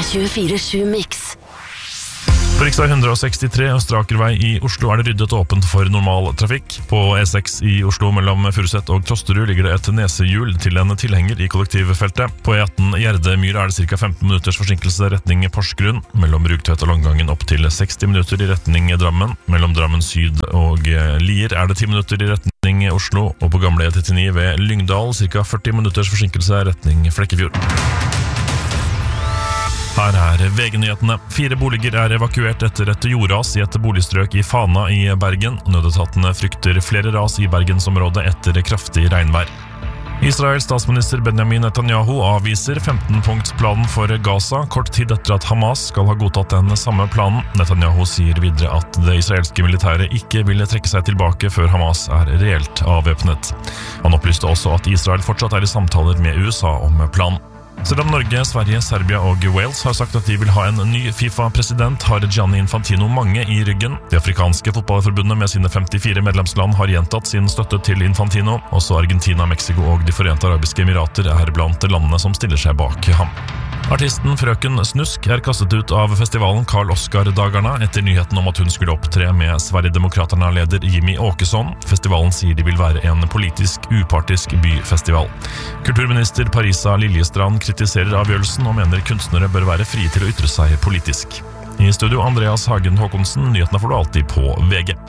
24/7 Mix. På riksvei 163 Østerakervei i Oslo det ryddet åpent for normal trafikk. På E6 i Oslo mellom Furuset og Klosterud ligger det et nesehjul til en tilhenger i kollektivfeltet. På E18 Gjerdemyr det ca. 15 minutters forsinkelse retning Porsgrunn. Mellom Rugtvedt og Langangen opp til 60 minutter i retning Drammen. Mellom Drammen Syd og Lier det 10 minutter i retning Oslo. Og på gamle E39 ved Lyngdal ca. 40 minutters forsinkelse retning Flekkefjord. Her VG-nyhetene. 4 boliger evakuert etter et jordras i et boligstrøk i Fana i Bergen. Nødetatene frykter flere ras i Bergensområdet etter kraftig regnvær. Israels statsminister Benjamin Netanyahu avviser 15-punktsplanen for Gaza, kort tid etter at Hamas skal ha godtatt den samme planen. Netanyahu sier videre at det israelske militæret ikke vil trekke seg tilbake før Hamas reelt avvæpnet. Han opplyste også at Israel fortsatt i samtaler med USA om planen. Selv om Norge, Sverige, Serbia og Wales har sagt at de vil ha en ny FIFA-president, har Gianni Infantino mange i ryggen. Det afrikanske fotballforbundet med sine 54 medlemsland har gjentatt sin støtte til Infantino. Også Argentina, Mexico og De Forente Arabiske Emirater blant landene som stiller seg bak ham. Artisten Frøken Snusk kastet ut av festivalen Karl Oskar-dagerne etter nyheten om at hun skulle opptre med Sverigedemokraterna-leder Jimmy Åkesson. Festivalen sier de vil være en politisk upartisk byfestival. Kulturminister Parisa Liljestrand kritiserer avgjørelsen og mener kunstnere bør være frie til å ytre seg politisk. I studio Andreas Hagen Håkonsen, nyhetene får du alltid på VG.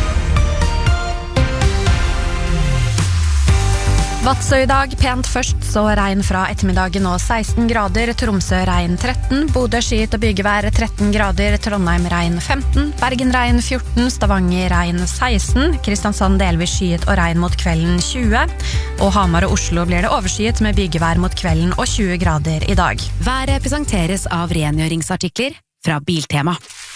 Vadsø i dag, pent først, så regn fra ettermiddagen og 16 grader, Tromsø regn 13, Bodø skyet og bygevær 13 grader, Trondheim regn 15, Bergen regn 14, Stavanger regn 16, Kristiansand delvis skyet og regn mot kvelden 20, og Hamar og Oslo blir det overskyet med bygevær mot kvelden og 20 grader i dag. Været presenteres av rengjøringsartikler fra Biltema.